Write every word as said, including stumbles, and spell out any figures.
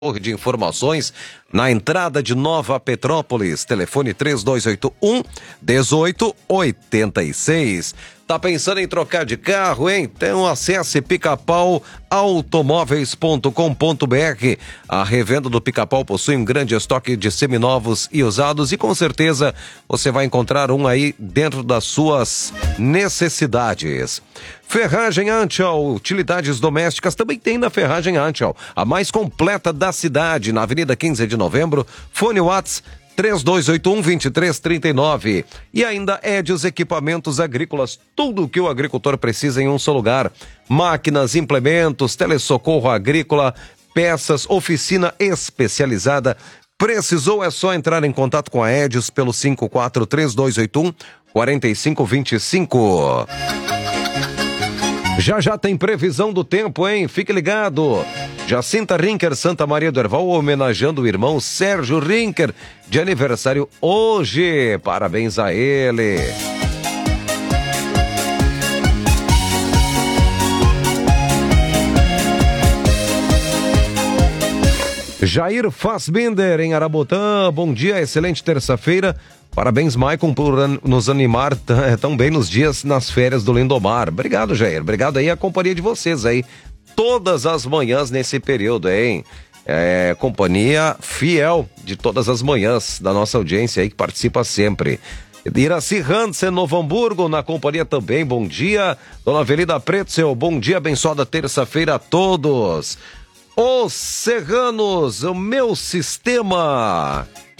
Torre de informações na entrada de Nova Petrópolis, telefone três dois oito um, um oito oito seis. Tá pensando em trocar de carro, hein? Então acesse pica-pau automóveis ponto com ponto br. A revenda do Pica-Pau possui um grande estoque de seminovos e usados e com certeza você vai encontrar um aí dentro das suas necessidades. Ferragem Antial, utilidades domésticas também tem na Ferragem Antial, a mais completa da cidade, na Avenida quinze de Novembro, fone Whats três dois oito um, dois três três nove. E ainda Edios Equipamentos Agrícolas, tudo o que o agricultor precisa em um só lugar. Máquinas, implementos, telesocorro agrícola, peças, oficina especializada. Precisou, é só entrar em contato com a Edios pelo cinco quatro três dois oito um, quatro cinco dois cinco. Já já tem previsão do tempo, hein? Fique ligado. Jacinta Rinker, Santa Maria do Herval, homenageando o irmão Sérgio Rinker, de aniversário hoje. Parabéns a ele. Jair Fassbinder, em Arabotã. Bom dia, excelente terça-feira. Parabéns, Maicon, por nos animar tão bem nos dias nas férias do Lindomar. Obrigado, Jair. Obrigado aí a companhia de vocês aí. Todas as manhãs nesse período, hein? É, companhia fiel de todas as manhãs da nossa audiência aí que participa sempre. Iraci Hansen, Novo Hamburgo, na companhia também. Bom dia. Dona Avelida Pretzel, bom dia, abençoada terça-feira a todos. Os Serranos, o meu sistema.